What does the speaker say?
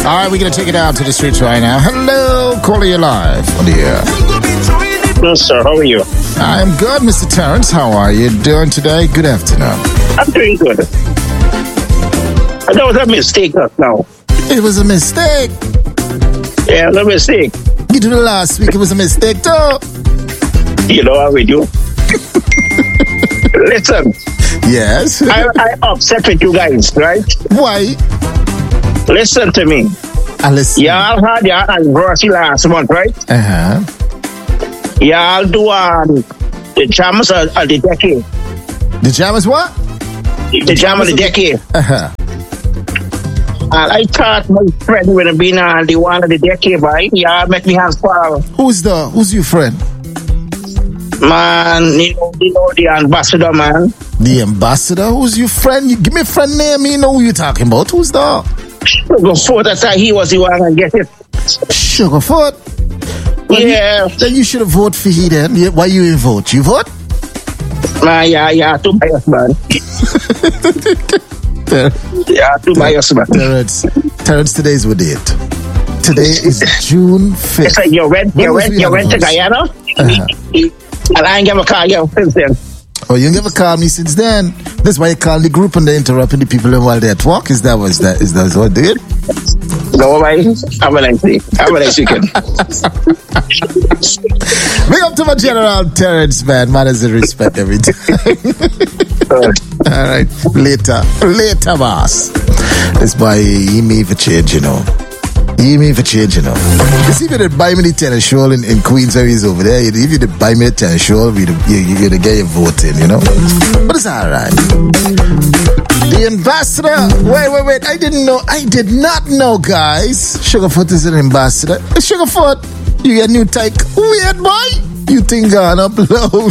right, we're going to take it out to the streets right now. Hello, calling you live on the air. Hello, sir. How are you? I'm good, Mr. Terrence. How are you doing today? Good afternoon. I'm doing good. That was a mistake just now. It was a mistake. Yeah, it was a mistake. You did it last week. It was a mistake, too. You know how we do. Listen. Yes. I upset with you guys, right? Why? Listen to me. I listen. Y'all had your anniversary last month, right? Uh-huh. Y'all do the jams of the decade. The jam is what? The jam of the decade. Uh-huh. And I thought my friend would have been on the one of the decade, right? Y'all make me have quarrel. Who's your friend? Man, you know the ambassador, man. The ambassador? Who's your friend? You give me a friend name, you know who you're talking about. Who's that? Sugarfoot, I thought he was the one and get it. Sugarfoot? Well, yeah. Then you should have voted for he then. Why you didn't vote? You vote? Man, yeah, too biased, man. Yeah, too biased, man. Terrence, today's what date? Today is June 5th. It's like you went to Guyana, and I ain't give a call you since then. Oh, you never called me since then. That's why you call the group and they're interrupting the people while they're at work. Is that what it did? No, man. Have a nice day. Have a nice weekend. Big up to my General Terrence, man. Man has a respect every time. All right. Later, boss. That's why he made for change, you know. You see, if you did buy me the tennis show in Queens where he's over there, if you did buy me a tennis show, you'd get your vote in, you know? But it's all right. The ambassador. Wait. I did not know, guys. Sugarfoot is an ambassador. Sugarfoot, you get new type. Weird boy. You think gone upload.